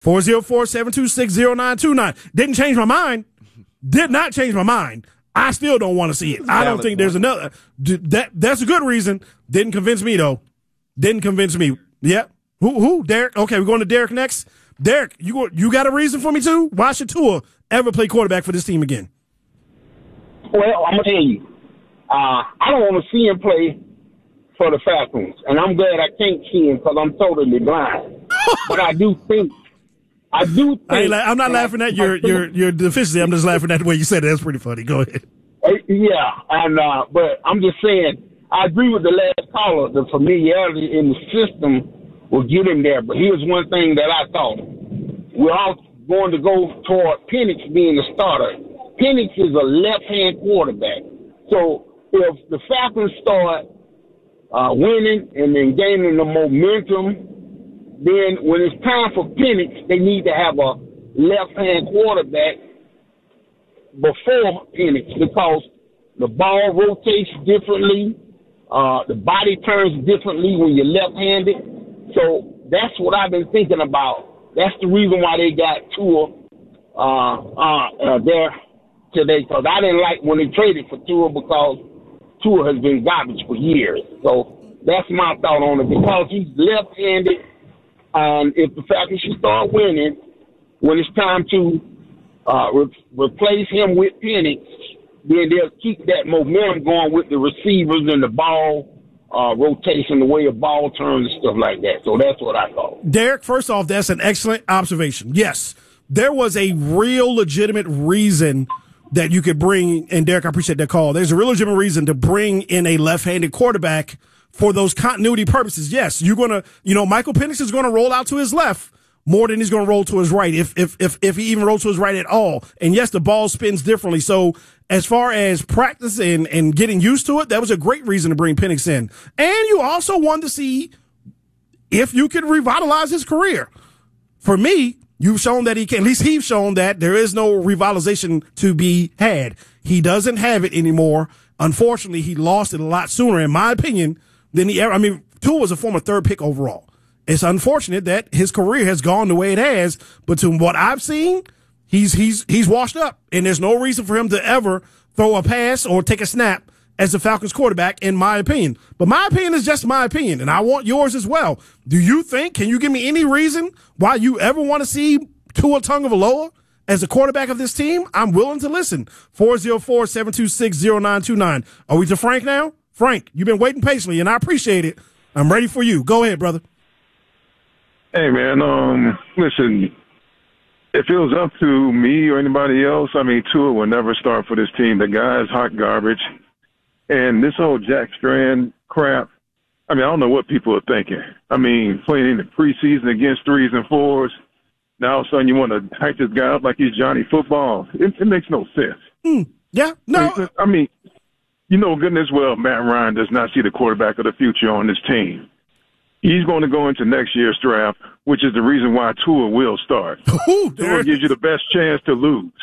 404-726-0929. Didn't change my mind. Did not change my mind. I still don't want to see it. I don't think there's another. That's a good reason. Didn't convince me, though. Didn't convince me. Yeah. Who? Derek? Okay, we're going to Derek next. Derek, you got a reason for me, too? Why should Tua ever play quarterback for this team again? Well, I'm going to tell you. I don't want to see him play for the Falcons, and I'm glad I can't see him because I'm totally blind. But I do think. I'm not laughing at your deficiency. I'm just laughing at the way you said it. That's pretty funny. Go ahead. Yeah, and but I'm just saying, I agree with the last caller. The familiarity in the system will get him there. But here's one thing that I thought. We're all going to go toward Penix being the starter. Penix is a left-hand quarterback. So if the Falcons start winning and then gaining the momentum, then when it's time for Penix, they need to have a left-hand quarterback before Penix because the ball rotates differently. The body turns differently when you're left-handed. So that's what I've been thinking about. That's the reason why they got Tua there today, because I didn't like when they traded for Tua because Tua has been garbage for years. So that's my thought on it, because he's left-handed. And if the Falcons should start winning, when it's time to replace him with Penix, then they'll keep that momentum going with the receivers and the ball rotation, the way the ball turns and stuff like that. So that's what I thought. Derek, first off, that's an excellent observation. Yes, there was a real legitimate reason that you could bring, and Derek, I appreciate that call. There's a real legitimate reason to bring in a left-handed quarterback for those continuity purposes. Yes, you're going to, Michael Penix is going to roll out to his left more than he's going to roll to his right, if he even rolls to his right at all. And yes, the ball spins differently. So as far as practice and getting used to it, that was a great reason to bring Penix in. And you also wanted to see if you could revitalize his career. For me, you've shown that he can, at least he's shown that there is no revitalization to be had. He doesn't have it anymore. Unfortunately, he lost it a lot sooner, in my opinion, than he ever. I mean, Tua was a former third pick overall. It's unfortunate that his career has gone the way it has, but to what I've seen, he's washed up, and there's no reason for him to ever throw a pass or take a snap as the Falcons quarterback, in my opinion. But my opinion is just my opinion, and I want yours as well. Do you think, can you give me any reason why you ever want to see Tua Tagovailoa as a quarterback of this team? I'm willing to listen. 404-726-0929. Are we to Frank now? Frank, you've been waiting patiently, and I appreciate it. I'm ready for you. Go ahead, brother. Hey, man, listen, if it was up to me or anybody else, I mean, Tua will never start for this team. The guy is hot garbage. And this whole Jack Strand crap, I mean, I don't know what people are thinking. I mean, playing in the preseason against 3s and 4s, now all of a sudden you want to hype this guy up like he's Johnny Football. It makes no sense. Yeah, no. I mean, you know good and as well, Matt Ryan does not see the quarterback of the future on this team. He's going to go into next year's draft, which is the reason why Tua will start. Tua gives you the best chance to lose.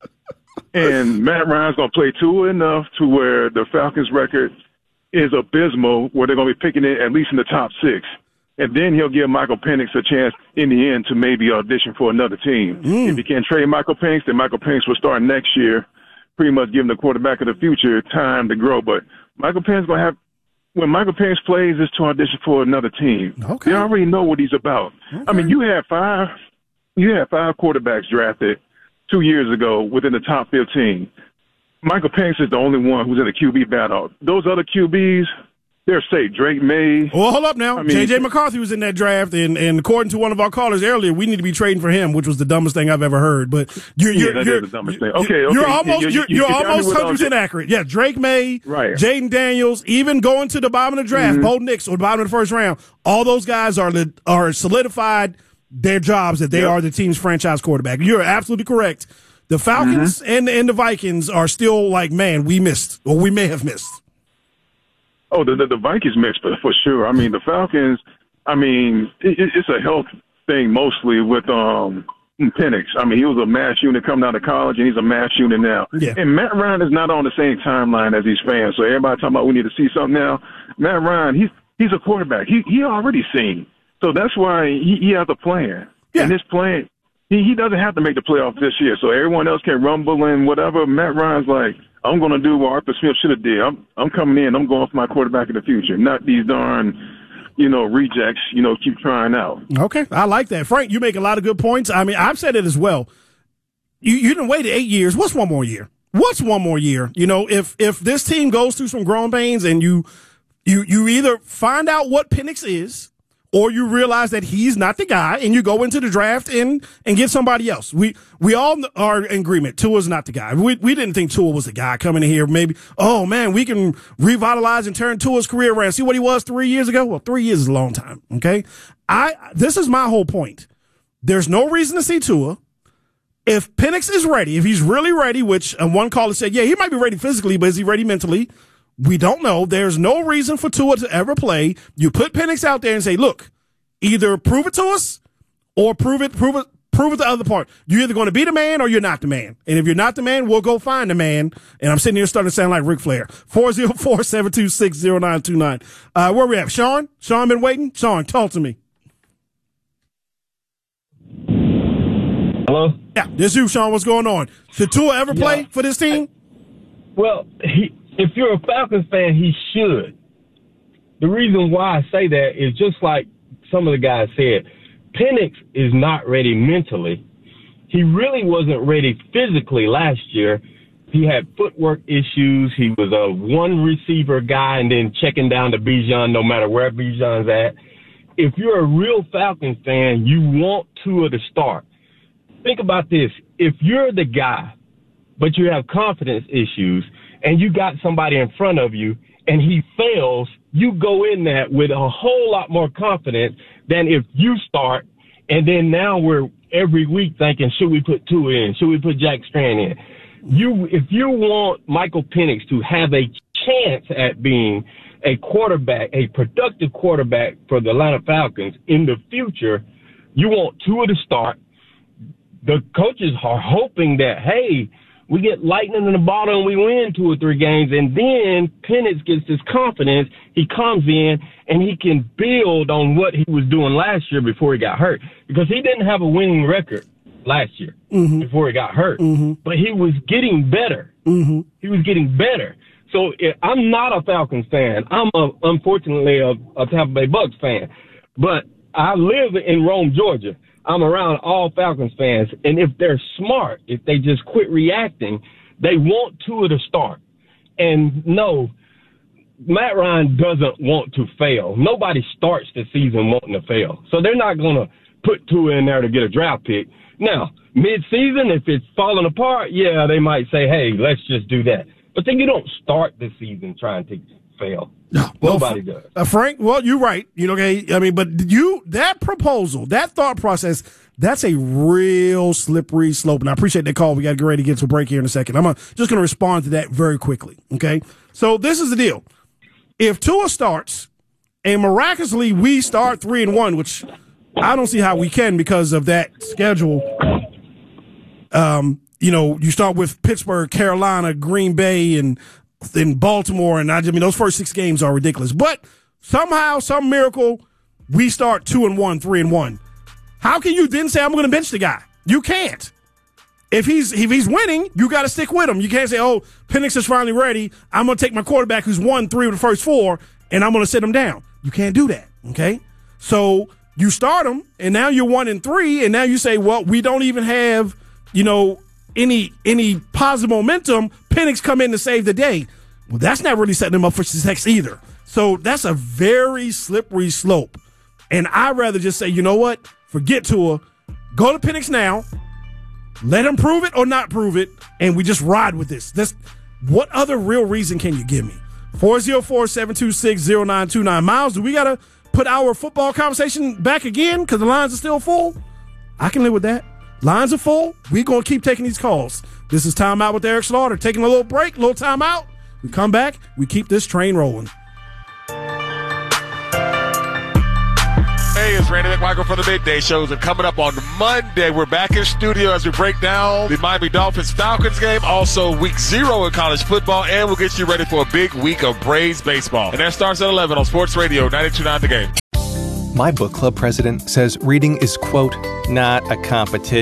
And Matt Ryan's going to play Tua enough to where the Falcons' record is abysmal, where they're going to be picking it at least in the top 6. And then he'll give Michael Penix a chance in the end to maybe audition for another team. If he can't trade Michael Penix, then Michael Penix will start next year, pretty much giving the quarterback of the future time to grow. But Michael Penix going to have, when Michael Penix plays, is to audition for another team. Okay. They already know what he's about. Okay. I mean, you had five quarterbacks drafted 2 years ago within the top 15. Michael Penix is the only one who's in the QB battle. Those other QBs, they're safe. Drake May. Well, hold up now. J.J. McCarthy was in that draft, and according to one of our callers earlier, we need to be trading for him, which was the dumbest thing I've ever heard. But you're the dumbest thing. Okay. You're almost 100% accurate. Yeah, Drake May, right. Jaden Daniels, even going to the bottom of the draft, Bo Nix, or the bottom of the first round. All those guys are solidified their jobs that they are the team's franchise quarterback. You're absolutely correct. The Falcons and the Vikings are still like, man, we missed, or we may have missed. Oh, the Vikings missed, but for sure. I mean, the Falcons, I mean, it's a health thing mostly with Penix. I mean, he was a mass unit coming out of college, and he's a mass unit now. Yeah. And Matt Ryan is not on the same timeline as these fans. So everybody talking about we need to see something now. Matt Ryan, he's a quarterback. He already seen. So that's why he has a plan. Yeah. And his plan, he doesn't have to make the playoffs this year, so everyone else can rumble and whatever. Matt Ryan's like, I'm going to do what Arthur Smith should have did. I'm coming in. I'm going for my quarterback of the future, not these darn, rejects, keep trying out. Okay, I like that. Frank, you make a lot of good points. I mean, I've said it as well. You didn't wait 8 years. What's one more year? If this team goes through some growing pains and you either find out what Penix is, or you realize that he's not the guy, and you go into the draft and get somebody else. We all are in agreement. Tua's not the guy. We didn't think Tua was the guy coming in here. Maybe, oh man, we can revitalize and turn Tua's career around. See what he was 3 years ago? Well, 3 years is a long time. Okay. This is my whole point. There's no reason to see Tua. If Penix is ready, if he's really ready, which one caller said, yeah, he might be ready physically, but is he ready mentally? We don't know. There's no reason for Tua to ever play. You put Penix out there and say, look, either prove it to us or prove it to the other part. You're either going to be the man or you're not the man. And if you're not the man, we'll go find the man. And I'm sitting here starting to sound like Ric Flair. 404-726-0929. Where we at? Sean? Sean been waiting? Sean, talk to me. Hello? Yeah, this is you, Sean. What's going on? Should Tua ever play for this team? Well, if you're a Falcons fan, he should. The reason why I say that is just like some of the guys said, Penix is not ready mentally. He really wasn't ready physically last year. He had footwork issues. He was a one receiver guy and then checking down to Bijan no matter where Bijan's at. If you're a real Falcons fan, you want Tua to start. Think about this. If you're the guy, but you have confidence issues and you got somebody in front of you and he fails, you go in that with a whole lot more confidence than if you start and then now we're every week thinking, should we put Tua in? Should we put Jack Strand in? If you want Michael Penix to have a chance at being a quarterback, a productive quarterback for the Atlanta Falcons in the future, you want Tua to start. The coaches are hoping that, hey, we get lightning in the bottle and we win 2 or 3 games, and then Penix gets this confidence. He comes in and he can build on what he was doing last year before he got hurt, because he didn't have a winning record last year before he got hurt, but he was getting better. He was getting better. So I'm not a Falcons fan. I'm unfortunately a Tampa Bay Bucks fan, but I live in Rome, Georgia. I'm around all Falcons fans, and if they're smart, if they just quit reacting, they want Tua to start. And no, Matt Ryan doesn't want to fail. Nobody starts the season wanting to fail. So they're not going to put Tua in there to get a draft pick. Now, mid-season, if it's falling apart, yeah, they might say, hey, let's just do that. But then you don't start the season trying to fail. No, nobody does. Frank, well, you're right. Okay, I mean, but that proposal, that thought process, that's a real slippery slope. And I appreciate that call. We got to get ready to get to a break here in a second. I'm just going to respond to that very quickly. Okay, so this is the deal. If Tua starts and miraculously we start 3-1, which I don't see how we can because of that schedule. You start with Pittsburgh, Carolina, Green Bay, and in Baltimore, and those first 6 games are ridiculous. But somehow, some miracle, we start 2-1, 3-1. How can you then say I'm going to bench the guy? You can't. If he's winning, you got to stick with him. You can't say, oh, Penix is finally ready. I'm going to take my quarterback who's won 3 of the first 4, and I'm going to sit him down. You can't do that. Okay, so you start him, and now you're 1-3, and now you say, well, we don't even have any positive momentum. Penix come in to save the day. Well, that's not really setting him up for success either. So that's a very slippery slope. And I'd rather just say, you know what? Forget Tua. Go to Penix now. Let him prove it or not prove it, and we just ride with this. What other real reason can you give me? 404-726-0929. Miles, do we got to put our football conversation back again because the lines are still full? I can live with that. Lines are full. We're going to keep taking these calls. This is Time Out with Eric Slaughter. Taking a little break, a little time out. We come back. We keep this train rolling. Hey, it's Randy McMichael for the Midday Shows. And coming up on Monday, we're back in studio as we break down the Miami Dolphins-Falcons game. Also, week 0 in college football. And we'll get you ready for a big week of Braves baseball. And that starts at 11 on Sports Radio 92.9 The Game. My book club president says reading is, quote, not a competition.